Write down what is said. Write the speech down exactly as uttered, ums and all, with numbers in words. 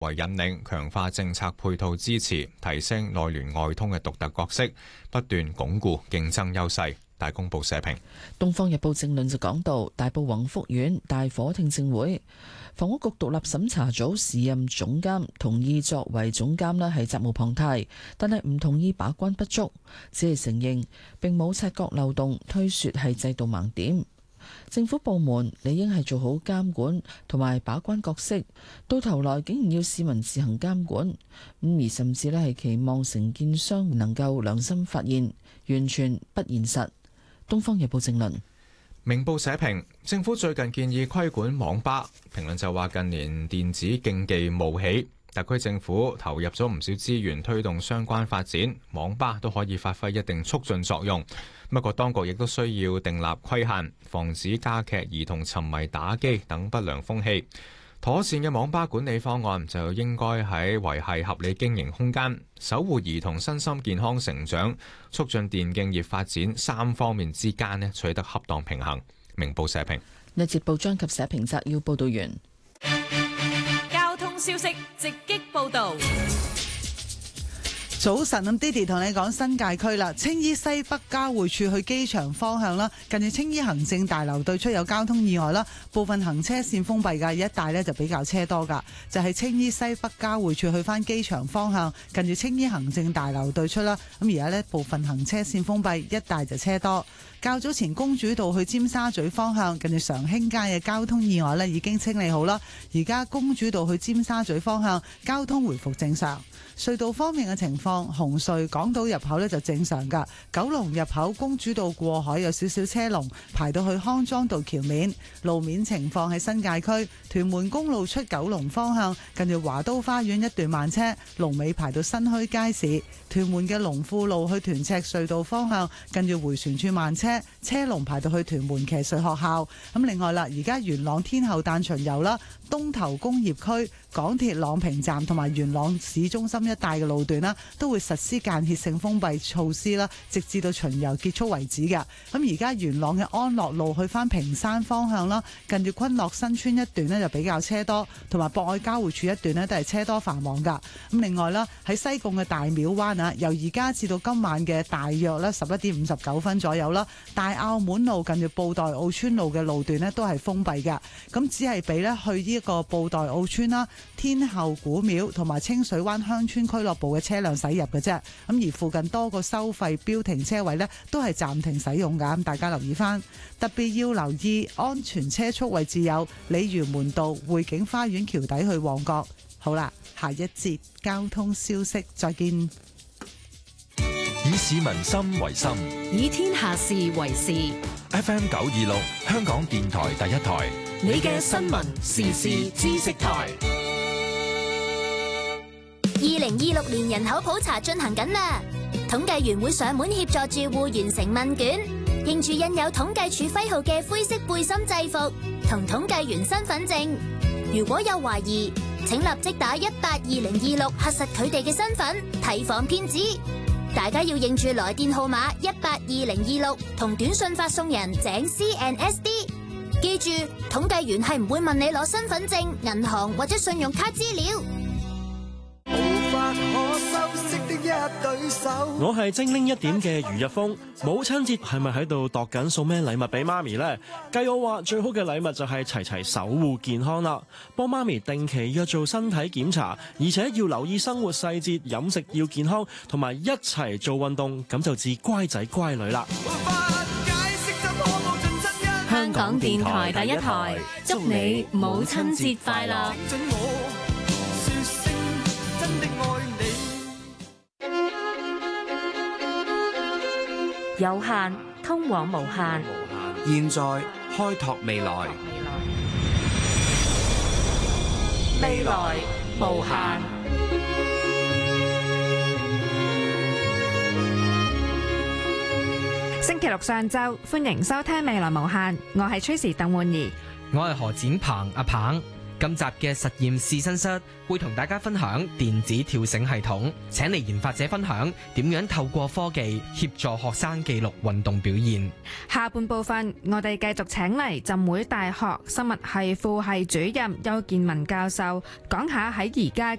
為引領，強化政策配套支持，提升內聯外通嘅獨特角色，不斷鞏固競爭優勢。大公報社評。 東方日報政論就講到，大埔宏福苑大火聽證會，房屋局獨立審查組時任總監同意作為總監呢係責無旁貸，但係唔同意把關不足，只係承認並冇察覺漏洞，推說係制度盲點。政府部門理應係做好監管同埋把關角色，到頭來竟然要市民自行監管，咁而甚至呢係期望承建商能夠良心發現，完全不現實。東方日報政論。 明報社評，政府最近建議規管網吧，評論就話近年電子競技冒起，特區政府投入咗唔少資源推動相關發展，網吧都可以發揮一定促進作用。不過當局亦都需要訂立規限，防止加劇兒童沉迷打機等不良風氣。妥善嘅網吧管理方案就應該喺維繫合理經營空間、守護兒童身心健康成長、促進電競業發展三方面之間呢取得恰當平衡。明報社評。 呢節報章及社評摘要報道完。 交通消息直擊報道。 早晨，咁 Diddy 同你講新界區啦，青衣西北交匯處去機場方向啦，近住青衣行政大樓對出有交通意外啦，部分行車線封閉㗎，一帶呢就比較車多㗎，就係、是、青衣西北交匯處去返機場方向，近住青衣行政大樓對出啦，咁而家呢部分行車線封閉，一帶就車多。較早前公主道去尖沙咀方向，近住常興街嘅交通意外呢已經清理好啦，而家公主道去尖沙咀方向交通回復正常。隧道方面嘅情況，紅隧港島入口呢就正常㗎，九龍入口公主道過海有少少車龍排到去康莊道橋面。路面情況喺新界區屯門公路出九龍方向，近住華都花園一段慢車，龍尾排到新墟街市。屯門嘅龍富路去屯赤隧道方向，近住迴旋處慢車，車龍排到去屯門騎術學校。咁另外啦，而家元朗天后誕巡遊啦，東頭工業區、港鐵朗屏站同埋元朗市中心一帶嘅路段啦，都會實施間歇性封閉措施啦，直至到巡遊結束為止嘅。咁而家元朗嘅安樂路去返屏山方向啦，近住昆樂新村一段呢就比較車多，同埋博愛交匯處一段呢都係車多繁忙噶。咁另外啦，喺西貢嘅大廟灣啊，由而家至到今晚嘅大約咧十一點五十九分左右啦，大澳門路近住布袋澳村路嘅路段呢都係封閉嘅。咁只係俾呢去呢一個布袋澳村啦、天后古廟同埋清水灣鄉村俱樂部嘅車輛駛入嘅啫。咁而附近多個收費標停車位呢都係暫停使用噶，咁大家留意翻。特別要留意安全車速位置有鯉魚門道、匯景花園橋底去旺角。好啦，下一節交通消息再見。 以市民心為心， 以天下事為事。 F M 九二六香港電台第一台， 你嘅新聞時事知識台。 二零二六年人口普查進行緊啦，統計員會上門協助住戶完成問卷，認住印有統計處徽號嘅灰色背心制服同統計員身份證。如果有懷疑，請立即打一八二零二六核實佢哋嘅身份，提防騙子。大家要認住來電號碼一八二零二六同短信發送人井 C N S D。記住，統計員係唔會問你攞身份證、銀行或者信用卡資料。 我係精靈一點嘅余日峰，母親節係咪喺度度緊送咩禮物俾媽咪呢？計我話最好嘅禮物就係齊齊守護健康啦，幫媽咪定期約做身體檢查，而且要留意生活細節，飲食要健康，同埋一齊做運動，咁就至乖仔乖女啦。 香港電台第一台，祝你母親節快樂。 有限通往無限， 現在開拓未來， 未來無限。 星期六上晝，歡迎收聽《未來無限》，我係 Tracy 鄧煥儀， 我係何展鵬阿鵬。 今集嘅實驗試身室會同大家分享電子跳繩系統，請嚟研發者分享點樣透過科技協助學生記錄運動表現。 下半部分我哋繼續請嚟浸會大學生物系副系主任邱建文教授講下喺而家